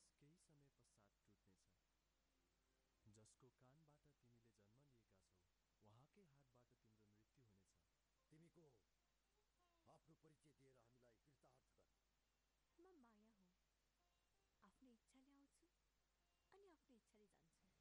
केही समय पश्चात टुट्नेछ। जसको कानबाट तिमीले जन्म लिएका छौ उहाँकै हातबाट तिम्रो मृत्यु हुनेछ। तिमी को हौ? आफ्नो परिचय दिएर हामीलाई कृतार्थ गर। म माया हुँ। आफ्नो इच्छाले आउँछु अनि आफ्नो इच्छाले जान्छु।